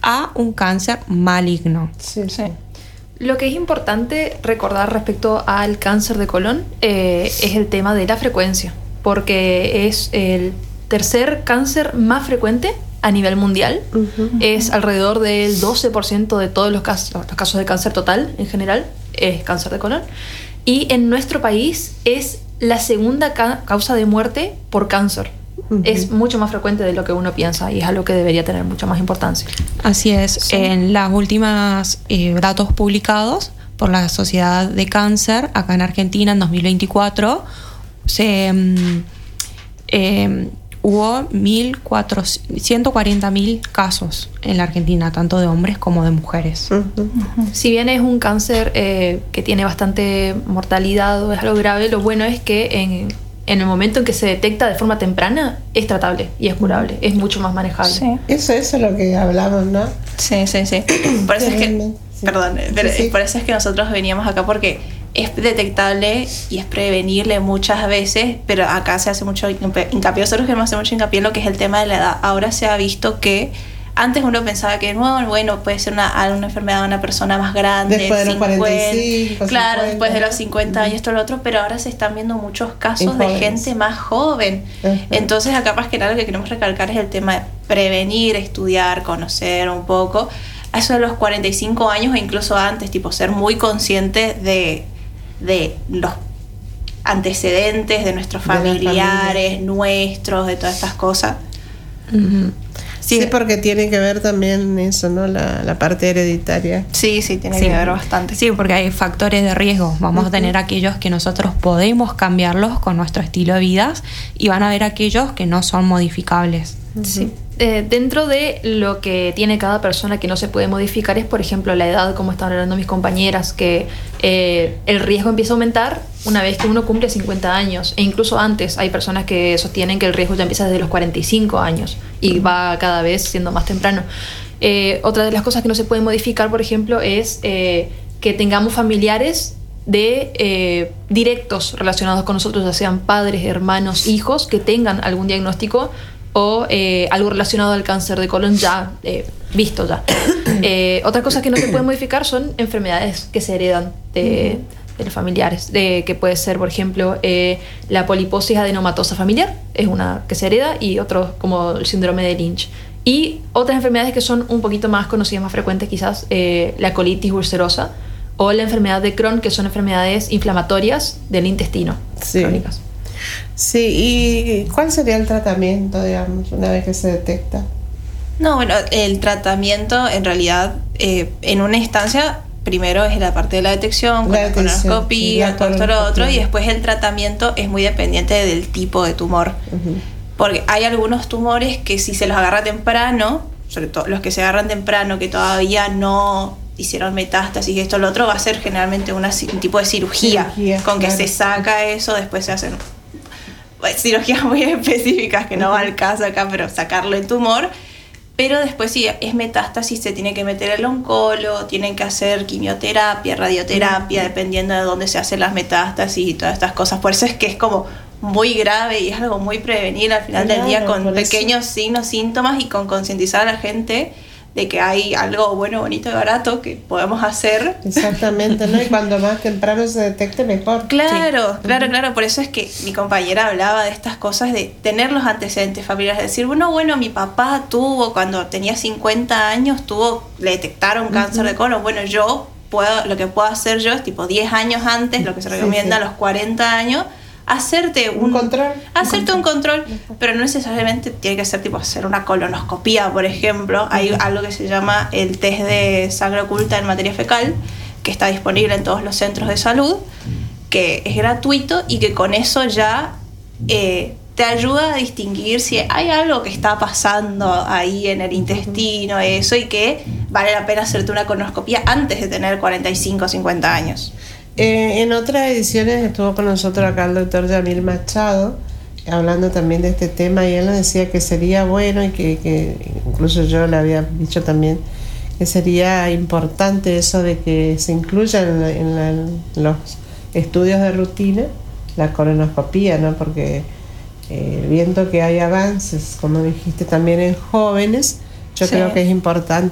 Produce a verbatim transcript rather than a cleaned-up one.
a un cáncer maligno. Sí, sí. Lo que es importante recordar respecto al cáncer de colon eh, es el tema de la frecuencia, porque es el tercer cáncer más frecuente a nivel mundial. Uh-huh. Es alrededor del doce por ciento de todos los casos, los casos de cáncer total en general, es cáncer de colon. Y en nuestro país es la segunda ca- causa de muerte por cáncer. Uh-huh. Es mucho más frecuente de lo que uno piensa y es algo que debería tener mucha más importancia. Así es. Sí. En las últimas eh, datos publicados por la Sociedad de Cáncer acá en Argentina en dos mil veinticuatro se eh, eh, hubo ciento cuarenta mil casos en la Argentina, tanto de hombres como de mujeres. Uh-huh. Uh-huh. Si bien es un cáncer eh, que tiene bastante mortalidad o es algo grave, lo bueno es que en en el momento en que se detecta de forma temprana, es tratable y es curable, es mucho más manejable. Sí. Eso, eso es lo que hablamos, ¿no? Sí, sí, sí. Por eso es que, sí. perdón, pero sí, sí. por eso es que nosotros veníamos acá, porque es detectable y es prevenible muchas veces, pero acá se hace mucho hincapié, nosotros queremos hacer mucho hincapié en lo que es el tema de la edad. Ahora se ha visto que antes uno pensaba que no, bueno, puede ser una, una enfermedad de una persona más grande, después de los cincuenta, cuarenta y cinco, claro, cincuenta, después de los cincuenta uh-huh. años, esto lo otro, pero ahora se están viendo muchos casos de jóvenes. gente más joven. Uh-huh. Entonces acá más que nada lo que queremos recalcar es el tema de prevenir, estudiar, conocer un poco, a eso de los cuarenta y cinco años o incluso antes, tipo ser muy consciente de, de los antecedentes de nuestros familiares, nuestros, de todas estas cosas. Uh-huh. Sí, sí, porque tiene que ver también eso, ¿no? La, la parte hereditaria. Sí, sí, tiene sí. que ver bastante. Sí, porque hay factores de riesgo. Vamos uh-huh. a tener aquellos que nosotros podemos cambiarlos con nuestro estilo de vida y van a haber aquellos que no son modificables. Uh-huh. Sí. Eh, dentro de lo que tiene cada persona que no se puede modificar es, por ejemplo, la edad, como están hablando mis compañeras, que eh, el riesgo empieza a aumentar una vez que uno cumple cincuenta años, e incluso antes hay personas que sostienen que el riesgo ya empieza desde los cuarenta y cinco años y va cada vez siendo más temprano. Eh, otra de las cosas que no se puede modificar, por ejemplo, es eh, que tengamos familiares de eh, directos relacionados con nosotros, ya sean padres, hermanos, hijos, que tengan algún diagnóstico o eh, algo relacionado al cáncer de colon ya eh, visto ya. Eh, otras cosas que no se pueden modificar son enfermedades que se heredan de, de los familiares, de, que puede ser, por ejemplo, eh, la poliposis adenomatosa familiar, es una que se hereda, y otros como el síndrome de Lynch. Y otras enfermedades que son un poquito más conocidas, más frecuentes quizás, eh, la colitis ulcerosa o la enfermedad de Crohn, que son enfermedades inflamatorias del intestino, sí. crónicas. Sí, ¿y cuál sería el tratamiento, digamos, una vez que se detecta? No, bueno, el tratamiento en realidad eh, en una instancia primero es la parte de la detección, con la, la colonoscopia, sí, todo esto lo otro, y después el tratamiento es muy dependiente del tipo de tumor. Uh-huh. Porque hay algunos tumores que si se los agarra temprano, sobre todo los que se agarran temprano, que todavía no hicieron metástasis y esto lo otro, va a ser generalmente una, un tipo de cirugía, cirugía con que claro. se saca eso, después se hacen cirugías muy específicas que no uh-huh. va al caso acá, pero sacarlo el tumor. Pero después si es metástasis se tiene que meter el oncólogo, tienen que hacer quimioterapia, radioterapia, uh-huh. dependiendo de dónde se hacen las metástasis y todas estas cosas. Por eso es que es como muy grave y es algo muy prevenible al final claro, del día, con pequeños eso. signos, síntomas, y con concientizar a la gente de que hay algo bueno, bonito y barato que podemos hacer. Exactamente, ¿no? Y cuando más temprano se detecte, mejor. Claro, sí. claro, claro. Por eso es que mi compañera hablaba de estas cosas, de tener los antecedentes familiares, decir, bueno, bueno, mi papá tuvo, cuando tenía cincuenta años, tuvo, le detectaron uh-huh. cáncer de colon. Bueno, yo puedo, lo que puedo hacer yo es tipo diez años antes, lo que se recomienda sí, sí. a los cuarenta años, hacerte un, un control hacerte un control. un control, pero no necesariamente tiene que ser tipo hacer una colonoscopía, por ejemplo. Hay uh-huh. algo que se llama el test de sangre oculta en materia fecal, que está disponible en todos los centros de salud, que es gratuito y que con eso ya eh, te ayuda a distinguir si hay algo que está pasando ahí en el intestino, eso, y que vale la pena hacerte una colonoscopía antes de tener cuarenta y cinco o cincuenta años. Eh, en otras ediciones estuvo con nosotros acá el doctor Yamil Machado, hablando también de este tema, y él nos decía que sería bueno, y que, que incluso yo le había dicho también, que sería importante eso de que se incluya en, la, en, la, en los estudios de rutina la colonoscopía, ¿no? Porque eh, viendo que hay avances, como dijiste, también en jóvenes, yo sí. creo que es importante